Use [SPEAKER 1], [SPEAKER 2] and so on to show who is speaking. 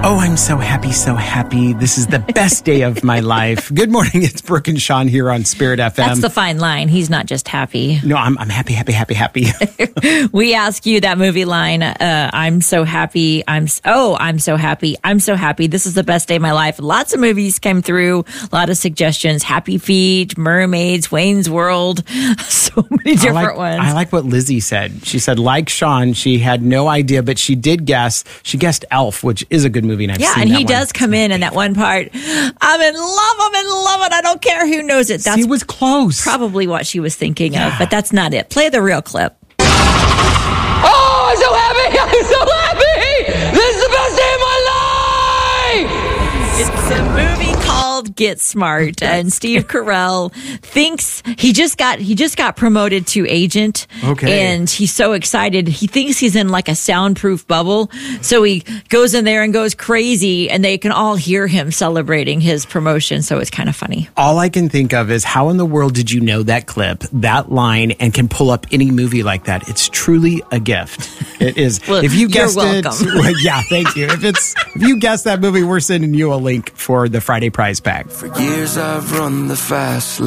[SPEAKER 1] Oh, I'm so happy, so happy. This is the best day of my life. Good morning. It's Brooke and Sean here on Spirit FM.
[SPEAKER 2] That's the fine line. He's not just happy.
[SPEAKER 1] No, I'm happy, happy, happy, happy.
[SPEAKER 2] We ask you that movie line. I'm so happy. I'm so happy. I'm so happy. This is the best day of my life. Lots of movies came through. A lot of suggestions. Happy Feet, Mermaids, Wayne's World. So many different ones.
[SPEAKER 1] I like what Lizzie said. She said, like Sean, she had no idea, but she did guess. She guessed Elf, which is a good movie. And I've seen
[SPEAKER 2] and
[SPEAKER 1] that
[SPEAKER 2] he does come in that one part. I'm in love, and I don't care who knows it. That's
[SPEAKER 1] he was close.
[SPEAKER 2] Probably what she was thinking of, but that's not it. Play the real clip.
[SPEAKER 3] Oh, I'm so happy! I'm so happy! This is the best day of my life!
[SPEAKER 2] It's a movie called Get Smart, and Steve Carell thinks he just got promoted to agent.
[SPEAKER 1] Okay.
[SPEAKER 2] And he's so excited. He thinks he's in like a soundproof bubble. So he goes in there and goes crazy, and they can all hear him celebrating his promotion. So it's kind of funny.
[SPEAKER 1] All I can think of is how in the world did you know that clip, that line, and can pull up any movie like that? It's truly a gift. It is.
[SPEAKER 2] Well,
[SPEAKER 1] if you guessed
[SPEAKER 2] you're welcome.
[SPEAKER 1] it, well, yeah, thank you. If you guessed that movie, we're sending you a link for the Friday prize pack.
[SPEAKER 4] For years I've run the fast